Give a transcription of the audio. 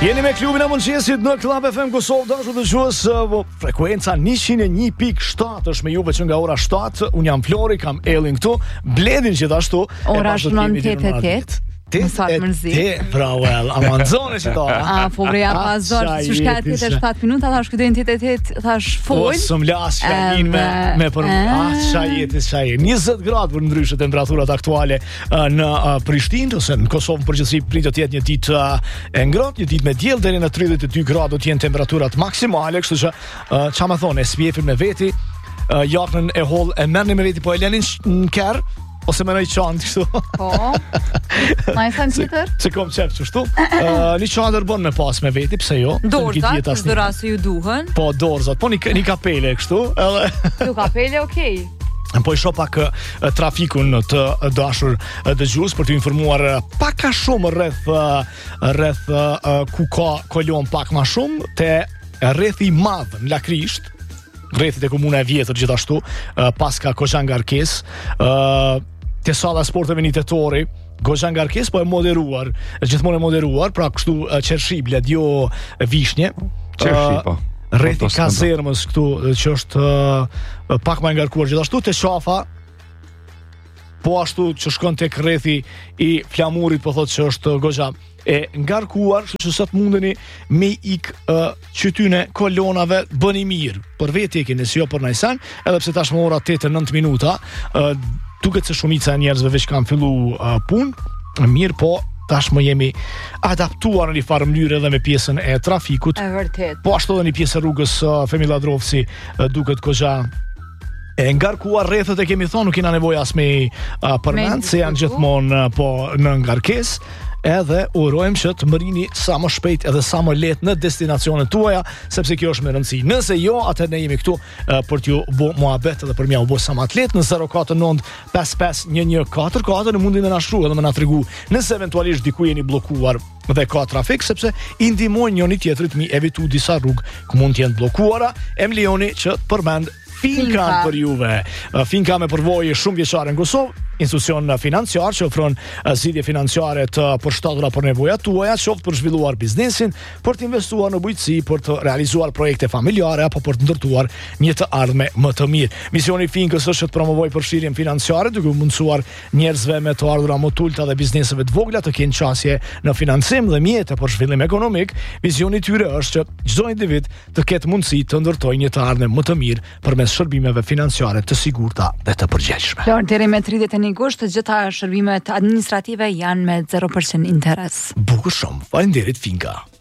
Jeni me klubin e mëngjesit në Club FM Kosovë, dashur dëgjues, frekuenca 101.7 është me juve që nga ora 7. Unë jam Flori, kam Ellin këtu, Bledin gjithashtu. Ora është 9:88. Më sakë mërzi. Pra, amanzone që ta. Po vreja pazor, që shka 87 minuta, thash këtë 88, thash fol. Sëm las shkanin me për shajet. 20 gradë për ndryshë temperaturat aktuale në Prishtinë, ose në Kosovë në përgjithësi pritet të jetë një ditë e ngrohtë, një ditë me diell deri në 32 gradë do të jenë temperaturat maksimale, kështu që çfarë më thonë, spjefin me veti, jaknën e holl e merrni me veti, po e lënin në kerr. Ose me nëjë qandë kështu. Po. Ma e thënë tjetër? Se kom qef qështu. Një qandër bon me pas me veti, pse jo? Dorzat, është dëra se ju duhen. Po, dorzat, po një kapele kështu. Ju kapele, okej. Po i shoh pak trafikun të dashur dëgjues për t'ju informuar pak a shumë rreth ku ka kolon pak më shumë te rrethi i madh në Lakrisht. Rrethit e komuna e vjetër gjithashtu, pas ka Goxha Ngarkes, te salla sporteve një tetori, Goxha Ngarkes po e moderuar, gjithmonë e moderuar, pra kështu qershible, djo vishnje. Qershi, po. Rrethi kazermës këtu, që është pak më ngarkuar gjithashtu, te qafa, po ashtu që shkon tek rrethi i Flamurit, po thotë që është Goxha e ngarkuar, që sot mundeni me ik qytyne kolonave bëni mirë. Për vetë e keni si jo për najsan, edhe pse tashmë ora 8-9 minuta, duket se shumica e njerëzve veç kanë fillu punë, mirë po tashmë jemi adaptuar në një farë mënyrë edhe me pjesën e trafikut. E vërtet. Po ashtu edhe një pjesë e rrugës Femi Ladrovci duket Goxha e ngarkuar. Rrethët e kemi thonë, nuk kena nevojë as me përmend, se janë gjithmonë po në ngarkes. Edhe urojmë që të mërini sa më shpejt edhe sa më lehtë në destinacionet tuaja, sepse kjo është me rëndësi. Nëse jo, atëherë ne jemi këtu për t'ju bë muhabet edhe për m'ja u bë sa më të lehtë në 049 55 1144, në mundin me na shkruaj edhe me na tregu nëse eventualisht diku jeni bllokuar dhe ka trafik, sepse i ndihmojnë njëri tjetrit mi evitu disa rrugë ku mund të jenë bllokuara. Em lejoni që të përmend Finka për juve. Finka me përvojë shumë vjeçare në Kosovë, institucion financiar që ofron zgjidhje financiare të përshtatura për nevojat tuaja, qoftë për zhvilluar biznesin, për të investuar në bujqësi, për të realizuar projekte familjare apo për të ndërtuar një të ardhme më të mirë. Misioni i Finkës është të promovojë përfshirjen financiare, duke mundësuar njerëzve me të ardhura më të ulta dhe bizneseve të vogla të kenë qasje në financim dhe mjete për zhvillim ekonomik. Visioni i tyre është që çdo individ të ketë mundësi të ndërtojë një të ardhme më të mirë përmes shërbimeve financiare të sigurta dhe të përgjegjshme. Deri me 31 gusht, të gjitha shërbimet administrative janë me 0% interes. Bukur shumë. Faleminderit Finka.